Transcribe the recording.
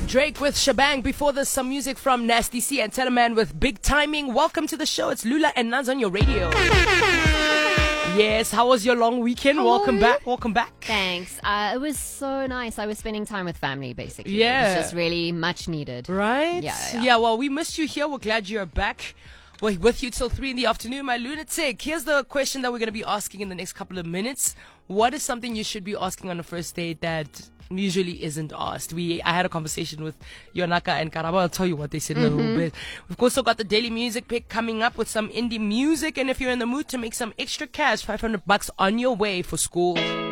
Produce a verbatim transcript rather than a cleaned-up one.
Drake with Shabang. Before this, some music from Nasty C and Teleman with Big Timing. Welcome to the show. It's Lula and Naz on your radio. Yes, how was your long weekend? Hello. Welcome back. Welcome back. Thanks. Uh, it was so nice. I was spending time with family, basically. Yeah. It was just really much needed. Right? Yeah, yeah. Yeah, well, we missed you here. We're glad you're back. We're with you till three in the afternoon, my lunatic. Here's the question that we're going to be asking in the next couple of minutes. What is something you should be asking on a first date that usually isn't asked? We I had a conversation with Yonaka and Karaba. I'll tell you what they said in mm-hmm. a little bit. We've also got the daily music pick coming up with some indie music. And if you're in the mood to make some extra cash, five hundred bucks on your way for school.